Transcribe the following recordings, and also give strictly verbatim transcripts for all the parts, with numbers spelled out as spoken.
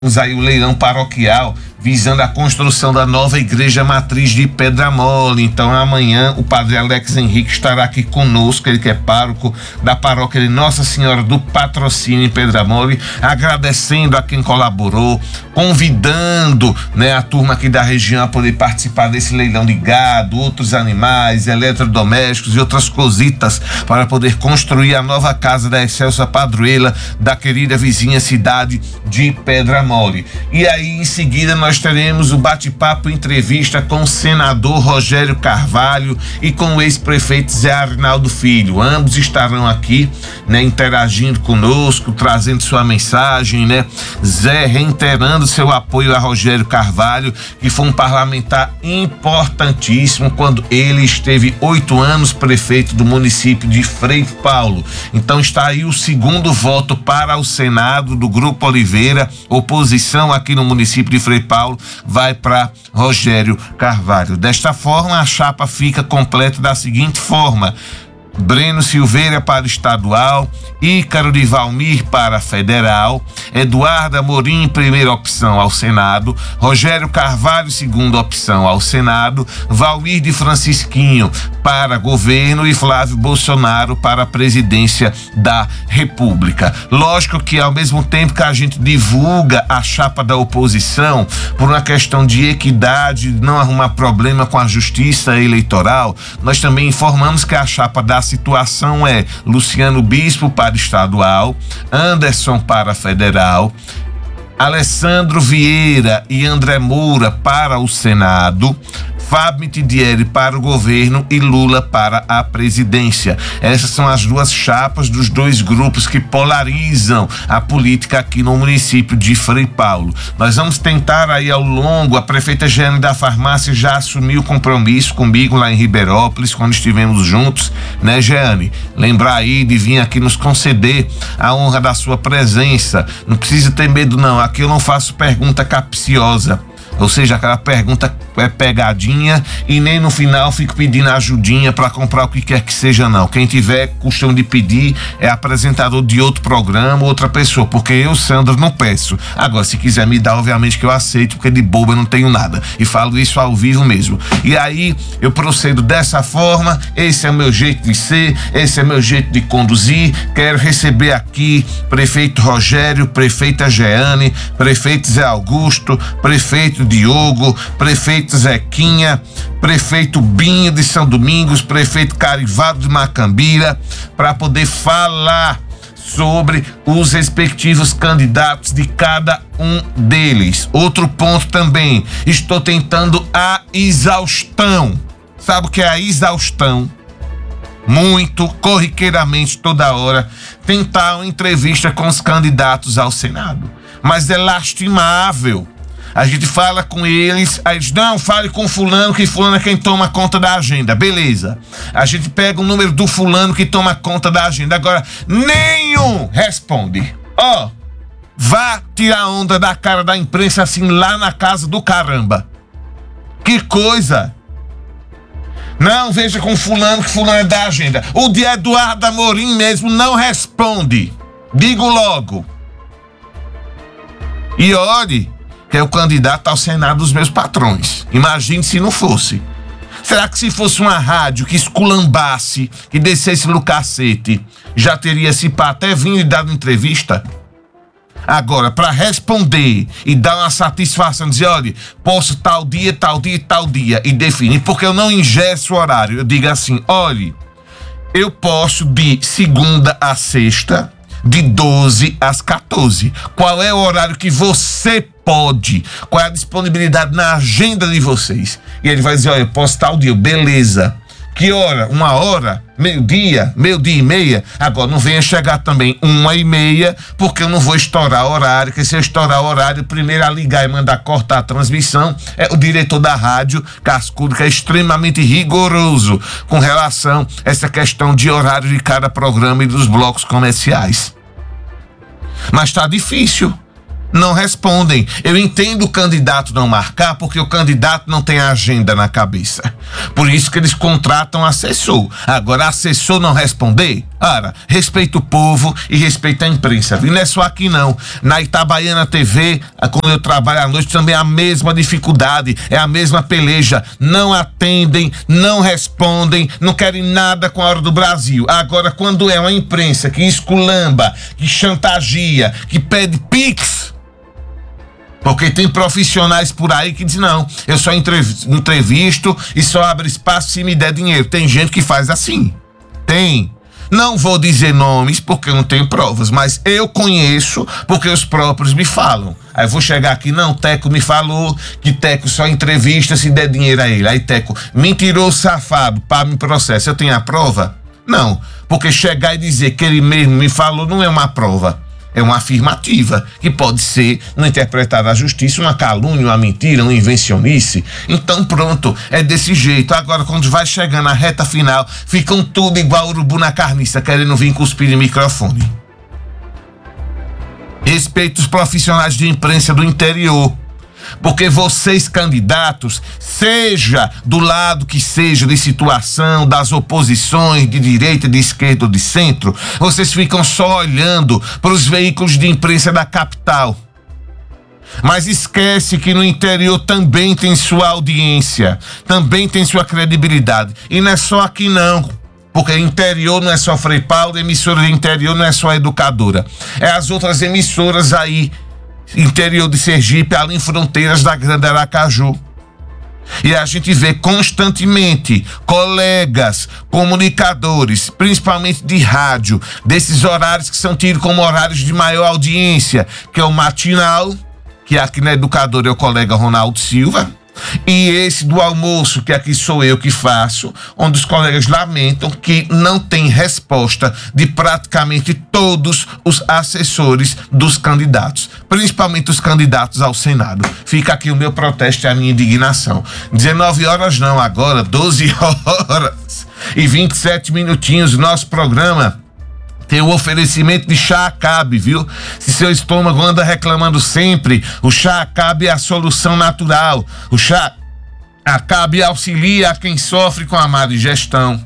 aí o leilão paroquial visando a construção da nova igreja matriz de Pedra Mole. Então amanhã o padre Alex Henrique estará aqui conosco, ele que é pároco da paróquia de Nossa Senhora do Patrocínio em Pedra Mole, agradecendo a quem colaborou, convidando, né, a turma aqui da região a poder participar desse leilão de gado, outros animais, eletrodomésticos e outras cositas para poder construir a nova casa da excelsa padroeira da querida vizinha cidade de Pedra Mole. E aí em seguida nós teremos o bate-papo entrevista com o senador Rogério Carvalho e com o ex-prefeito Zé Arnaldo Filho. Ambos estarão aqui, né, interagindo conosco, trazendo sua mensagem, né? Zé reiterando seu apoio a Rogério Carvalho, que foi um parlamentar importantíssimo quando ele esteve oito anos prefeito do município de Frei Paulo. Então está aí o segundo voto para o Senado do Grupo Oliveira, oposição aqui no município de Frei Paulo vai para Rogério Carvalho. Desta forma, a chapa fica completa da seguinte forma: Breno Silveira para estadual, Ícaro de Valmir para federal, Eduardo Amorim, primeira opção ao Senado, Rogério Carvalho, segunda opção ao Senado, Valmir de Francisquinho para governo e Flávio Bolsonaro para a presidência da República. Lógico que ao mesmo tempo que a gente divulga a chapa da oposição por uma questão de equidade, não arrumar problema com a justiça eleitoral, nós também informamos que a chapa da situação é Luciano Bispo para estadual, Anderson para federal, Alessandro Vieira e André Moura para o Senado, Fábio Mitidieri para o governo e Lula para a presidência. Essas são as duas chapas dos dois grupos que polarizam a política aqui no município de Frei Paulo. Nós vamos tentar aí ao longo, a prefeita Jeane da Farmácia já assumiu o compromisso comigo lá em Ribeirópolis, quando estivemos juntos, né, Jeane? Lembrar aí de vir aqui nos conceder a honra da sua presença. Não precisa ter medo não, aqui eu não faço pergunta capciosa. Ou seja, aquela pergunta é pegadinha e nem no final fico pedindo ajudinha para comprar o que quer que seja, não. Quem tiver costume de pedir é apresentador de outro programa, outra pessoa, porque eu, Sandra, não peço. Agora, se quiser me dar, obviamente que eu aceito, porque de boba eu não tenho nada. E falo isso ao vivo mesmo. E aí, eu procedo dessa forma, esse é o meu jeito de ser, esse é o meu jeito de conduzir. Quero receber aqui prefeito Rogério, prefeita Jeane, prefeito Zé Augusto, prefeito Diogo, prefeito Zequinha, prefeito Binho de São Domingos, prefeito Carivado de Macambira, para poder falar sobre os respectivos candidatos de cada um deles. Outro ponto também, estou tentando a exaustão. Sabe o que é a exaustão? Muito corriqueiramente, toda hora, tentar uma entrevista com os candidatos ao Senado. Mas é lastimável. A gente fala com eles, aí eles, não, fale com fulano, que fulano é quem toma conta da agenda. Beleza. A gente pega o número do fulano que toma conta da agenda. Agora, nenhum responde. Ó, oh, vá tirar onda da cara da imprensa assim lá na casa do caramba. Que coisa. Não, veja com fulano, que fulano é da agenda. O de Eduardo Amorim mesmo não responde. Digo logo. E olhe, que é o candidato ao Senado dos meus patrões. Imagine se não fosse. Será que se fosse uma rádio que esculambasse, que descesse no cacete, já teria se pá até vindo e dado entrevista? Agora, para responder e dar uma satisfação, dizer, olha, posso tal dia, tal dia, tal dia, e definir, porque eu não ingesso o horário. Eu digo assim, olha, eu posso de segunda a sexta, de doze às quatorze. Qual é o horário que você pode? Qual é a disponibilidade na agenda de vocês? E ele vai dizer, olha, eu posso tal dia, beleza. Que hora? Uma hora? Meio-dia? Meio-dia e meia? Agora, não venha chegar também uma e meia, porque eu não vou estourar horário, porque se eu estourar horário, primeiro a ligar e mandar cortar a transmissão é o diretor da rádio, Cascudo, que é extremamente rigoroso com relação a essa questão de horário de cada programa e dos blocos comerciais. Mas tá difícil. Não respondem. Eu entendo o candidato não marcar, porque o candidato não tem a agenda na cabeça. Por isso que eles contratam assessor. Agora, assessor não responder, Ora, respeita o povo e respeita a imprensa. E não é só aqui não. Na Itabaiana T V, quando eu trabalho à noite, também é a mesma dificuldade, é a mesma peleja. Não atendem, não respondem, não querem nada com a Hora do Brasil. Agora, quando é uma imprensa que esculamba, que chantageia, que pede pix, porque tem profissionais por aí que dizem, não, eu só entrevisto e só abro espaço se me der dinheiro. Tem gente que faz assim. Tem. Não vou dizer nomes porque eu não tenho provas, mas eu conheço porque os próprios me falam. Aí eu vou chegar aqui, não, Teco me falou que Teco só entrevista se der dinheiro a ele. Aí Teco, mentiroso, safado, pá, me processa. Eu tenho a prova? Não, porque chegar e dizer que ele mesmo me falou não é uma prova. É uma afirmativa, que pode ser, no interpretar da justiça, uma calúnia, uma mentira, uma invencionice. Então pronto, é desse jeito. Agora, quando vai chegando a reta final, ficam tudo igual urubu na carniça, querendo vir cuspir de microfone. Respeito os profissionais de imprensa do interior. Porque vocês, candidatos, seja do lado que seja de situação, das oposições de direita, de esquerda ou de centro, vocês ficam só olhando para os veículos de imprensa da capital. Mas esquece que no interior também tem sua audiência, também tem sua credibilidade. E não é só aqui não. Porque interior não é só Frei Paulo, emissora de interior não é só educadora. É as outras emissoras aí, interior de Sergipe, ali em fronteiras da Grande Aracaju. E a gente vê constantemente colegas, comunicadores, principalmente de rádio, desses horários que são tidos como horários de maior audiência, que é o matinal, que aqui na Educadora é o colega Ronaldo Silva, e esse do almoço, que aqui sou eu que faço, onde os colegas lamentam que não tem resposta de praticamente todos os assessores dos candidatos, principalmente os candidatos ao Senado. Fica aqui o meu protesto e a minha indignação. dezenove horas não, agora doze horas e vinte e sete minutinhos, nosso programa tem o oferecimento de chá Acabe, viu? Se seu estômago anda reclamando sempre, o chá Acabe é a solução natural. O chá Acabe auxilia a quem sofre com a má digestão,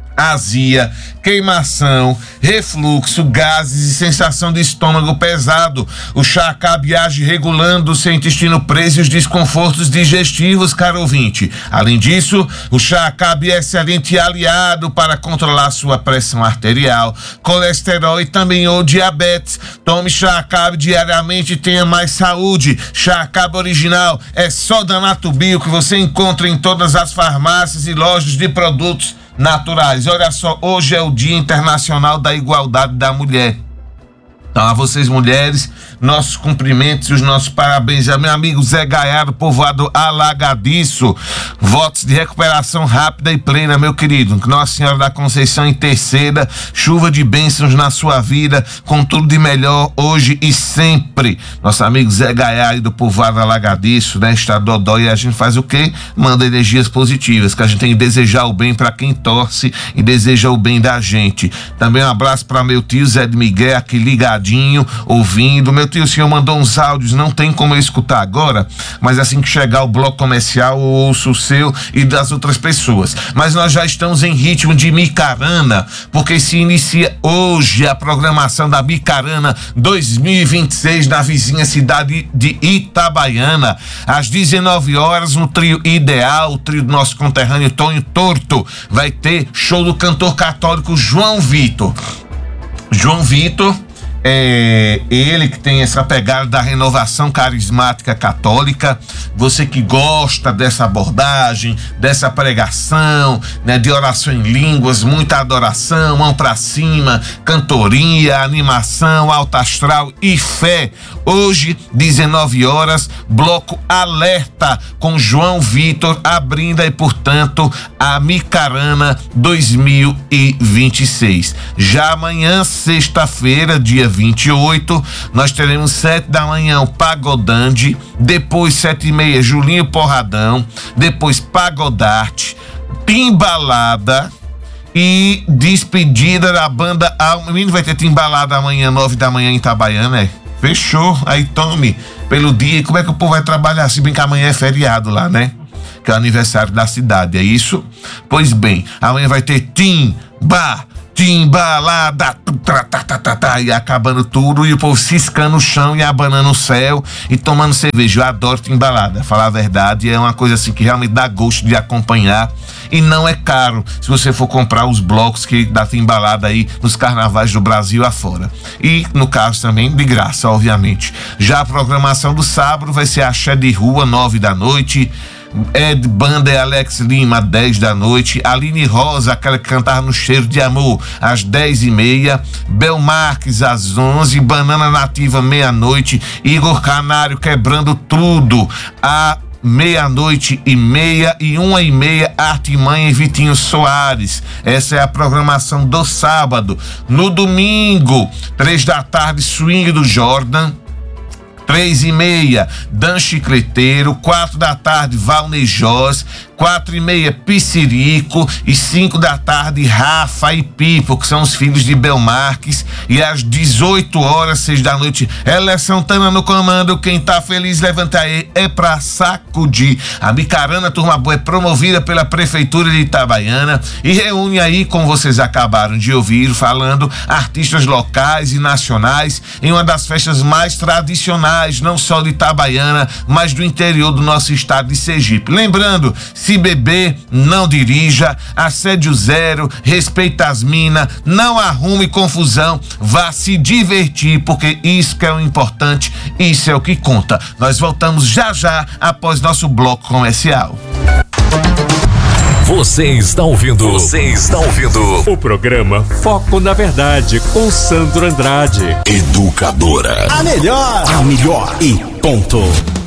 azia, queimação, refluxo, gases e sensação de estômago pesado. O chá Acabe age regulando o seu intestino preso e os desconfortos digestivos, caro ouvinte. Além disso, o chá Acabe é excelente aliado para controlar sua pressão arterial, colesterol e também o diabetes. Tome chá Acabe diariamente e tenha mais saúde. Chá Acabe original é só da Natubio, que você encontra em todas as farmácias e lojas de produtos naturais. Olha só, hoje é o Dia Internacional da Igualdade da Mulher. Então, a vocês mulheres, nossos cumprimentos e os nossos parabéns. A meu amigo Zé Gaiado, povoado Alagadiço, votos de recuperação rápida e plena, meu querido. Que Nossa Senhora da Conceição interceda, chuva de bênçãos na sua vida, com tudo de melhor hoje e sempre. Nosso amigo Zé Gaiado do povoado Alagadiço, né, está dodó, e a gente faz o quê? Manda energias positivas, que a gente tem que desejar o bem para quem torce e deseja o bem da gente. Também um abraço para meu tio Zé de Miguel, aqui ligado, ouvindo. Meu tio, o senhor mandou uns áudios, não tem como eu escutar agora, mas assim que chegar o bloco comercial, eu ouço o seu e das outras pessoas. Mas nós já estamos em ritmo de Micarana, porque se inicia hoje a programação da Micarana dois mil e vinte e seis na vizinha cidade de Itabaiana. Às dezenove horas, no trio Ideal, o trio do nosso conterrâneo Tonho Torto, vai ter show do cantor católico João Vitor. João Vitor é ele que tem essa pegada da renovação carismática católica. Você que gosta dessa abordagem, dessa pregação, né, de oração em línguas, muita adoração, mão pra cima, cantoria, animação, alto astral e fé. Hoje, dezenove horas, bloco Alerta com João Vitor abrindo aí, portanto, a Micarana dois mil e vinte e seis. Já amanhã, sexta-feira, dia vinte e oito, nós teremos sete da manhã o Pagodande, depois sete e meia Julinho Porradão, depois Pagodarte, Timbalada e despedida da banda Alma. Menino, vai ter Timbalada amanhã, nove da manhã em Itabaiana, é? Fechou, aí tome pelo dia. E como é que o povo vai trabalhar, se bem que amanhã é feriado lá, né? Que é o aniversário da cidade, é isso? Pois bem, amanhã vai ter Timba Timbalada, tá, tá, tá, tá, tá, e acabando tudo, e o povo ciscando o chão e abanando o céu e tomando cerveja. Eu adoro Timbalada, falar a verdade, é uma coisa assim que realmente dá gosto de acompanhar e não é caro se você for comprar os blocos que dá Timbalada aí nos carnavais do Brasil afora. E no caso também de graça, obviamente. Já a programação do sábado vai ser Axé de Rua, nove da noite. Ed Banda e Alex Lima, dez da noite. Aline Rosa, aquela que cantava No Cheiro de Amor, às dez e meia. Bel Marques, às onze. Banana Nativa, meia-noite. Igor Canário quebrando tudo, à meia-noite e meia. E uma e meia, Artimanha e Vitinho Soares. Essa é a programação do sábado. No domingo, três da tarde, Swing do Jordan. Três e meia, Dan Chicleteiro. Quatro da tarde, Valnei Jos. Quatro e meia, Piscirico. E cinco da tarde, Rafa e Pipo, que são os filhos de Bel Marques. E às dezoito horas, seis da noite, Ela Santana no comando. Quem tá feliz, levanta aí, é pra sacudir. A Bicarana Turma Boa é promovida pela Prefeitura de Itabaiana e reúne aí, como vocês acabaram de ouvir, falando, artistas locais e nacionais em uma das festas mais tradicionais, não só de Itabaiana, mas do interior do nosso estado de Sergipe. Lembrando, se beber, não dirija, assédio zero, respeita as minas, não arrume confusão, vá se divertir, porque isso que é o importante, isso é o que conta. Nós voltamos já já após nosso bloco comercial. Você está ouvindo, você está ouvindo o programa Foco na Verdade com Sandro Andrade. Educadora. A melhor, a melhor e ponto.